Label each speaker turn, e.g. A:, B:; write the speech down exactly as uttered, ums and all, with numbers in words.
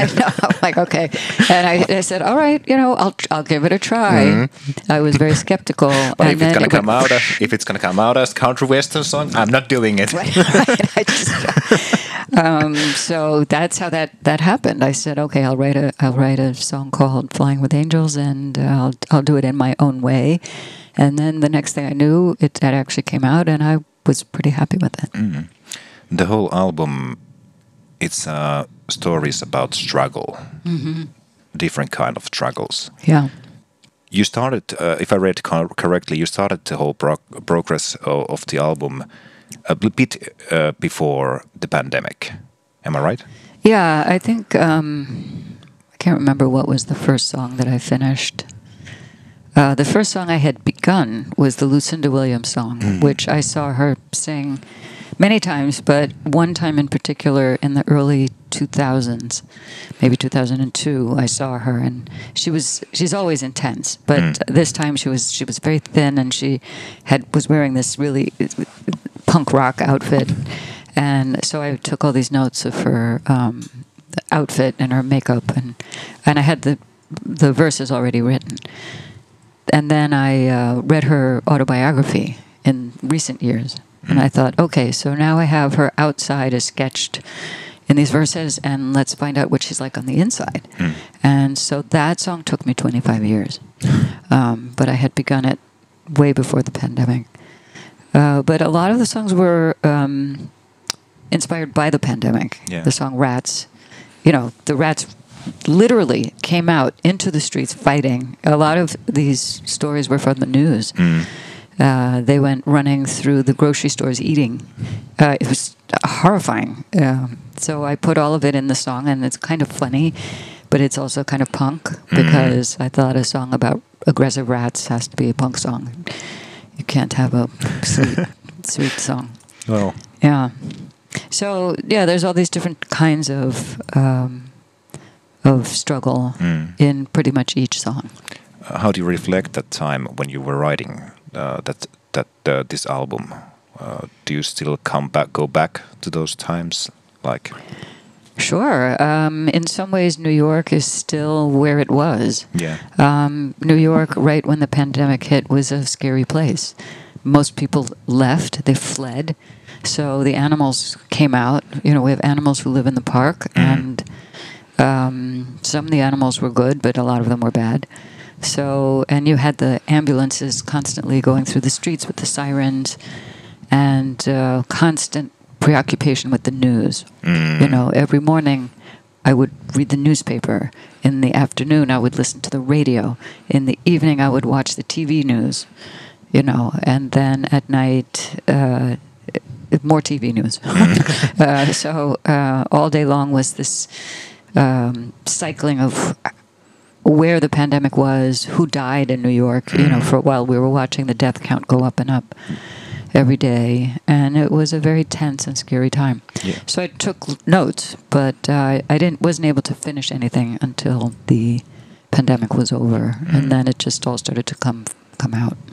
A: I know. I'm like, okay. And I, I said, all right, you know, I'll I'll give it a try. Mm-hmm. I was very skeptical.
B: But
A: and
B: if it's gonna
A: it
B: come
A: went,
B: out as if it's gonna come out as country western song, I'm not doing it.
A: Right, right. I just, um, so that's how that, that happened. I said, okay, I'll write a I'll write a song called "Flying with Angels," and uh, I'll I'll do it in my own way. And then the next thing I knew, it, it actually came out, and I was pretty happy with it.
B: Mm. The whole album, it's uh, stories about struggle, mm-hmm. different kind of struggles.
A: Yeah.
B: You started, uh, if I read co- correctly, you started the whole pro- progress of, of the album a bit uh, before the pandemic. Am I right?
A: Yeah, I think um, I can't remember what was the first song that I finished. Uh, the first song I had begun was the Lucinda Williams song, mm. which I saw her sing many times, but one time in particular in the early two thousands, maybe two thousand two, I saw her, and she was she's always intense, but mm. this time she was she was very thin, and she had was wearing this really punk rock outfit, and so I took all these notes of her um, outfit and her makeup, and and I had the the verses already written. And then I uh, read her autobiography in recent years. Mm. And I thought, okay, so now I have her outside as sketched in these verses, and let's find out what she's like on the inside. Mm. And so that song took me twenty-five years. Um, but I had begun it way before the pandemic. Uh, but a lot of the songs were um, inspired by the pandemic.
B: Yeah.
A: The song Rats, you know, the Rats literally came out into the streets fighting. A lot of these stories were from the news. Mm. Uh, they went running through the grocery stores eating. Uh, it was horrifying. Uh, so I put all of it in the song, and it's kind of funny, but it's also kind of punk, because mm. I thought a song about aggressive rats has to be a punk song. You can't have a sweet, sweet song.
B: Well.
A: Yeah. So, yeah, there's all these different kinds of... Um, of struggle mm. in pretty much each song.
B: Uh, how do you reflect that time when you were writing uh, that that uh, this album? Uh, do you still come back, go back to those times, like?
A: Sure. Um, in some ways, New York is still where it was.
B: Yeah.
A: Um, New York, right when the pandemic hit, was a scary place. Most people left; they fled. So the animals came out. You know, we have animals who live in the park, mm. and Um, some of the animals were good, but a lot of them were bad. So, and you had the ambulances constantly going through the streets with the sirens, and uh, constant preoccupation with the news. Mm. You know, every morning I would read the newspaper. In the afternoon, I would listen to the radio. In the evening, I would watch the T V news. You know, and then at night, uh, more T V news. uh, so uh, all day long was this. Um, cycling of where the pandemic was, who died in New York. You know, for a while we were watching the death count go up and up every day, and it was a very tense and scary time. Yeah. So I took notes, but uh, I didn't wasn't able to finish anything until the pandemic was over, mm. and then it just all started to come come out.